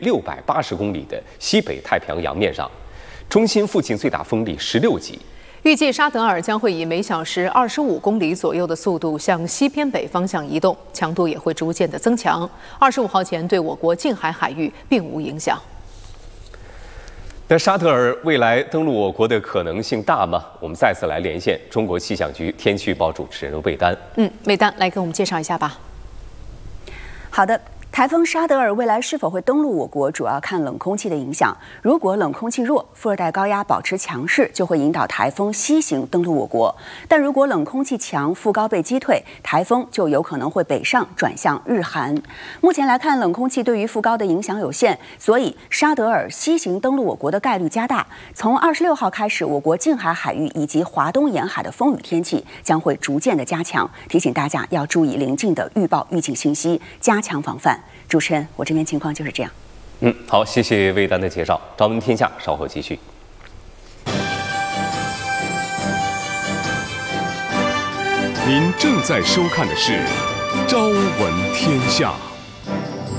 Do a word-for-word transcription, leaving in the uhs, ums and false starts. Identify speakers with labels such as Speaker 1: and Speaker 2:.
Speaker 1: 六百八十公里的西北太平洋洋面上，中心附近最大风力十六级。
Speaker 2: 预计沙德尔将会以每小时二十五公里左右的速度向西偏北方向移动，强度也会逐渐的增强。二十五号前对我国近海海域并无影响。
Speaker 1: 那沙德尔未来登陆我国的可能性大吗？我们再次来连线中国气象局天气预报主持人魏丹。
Speaker 2: 嗯，魏丹来给我们介绍一下吧。
Speaker 3: 好的。台风沙德尔未来是否会登陆我国，主要看冷空气的影响。如果冷空气弱，副热带高压保持强势，就会引导台风西行登陆我国；但如果冷空气强，副高被击退，台风就有可能会北上转向日韩。目前来看，冷空气对于副高的影响有限，所以沙德尔西行登陆我国的概率加大。从二十六号开始，我国近海海域以及华东沿海的风雨天气将会逐渐的加强，提醒大家要注意临近的预报预警信息，加强防范。主持人，我这边情况就是这样。
Speaker 1: 嗯，好，谢谢魏丹的介绍。朝闻天下稍后继续。
Speaker 4: 您正在收看的是《朝闻天下》。